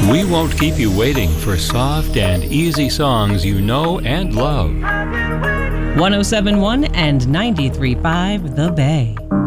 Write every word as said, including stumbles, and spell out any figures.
We won't keep you waiting for soft and easy songs you know and love. one oh seven point one and ninety-three point five The Bay.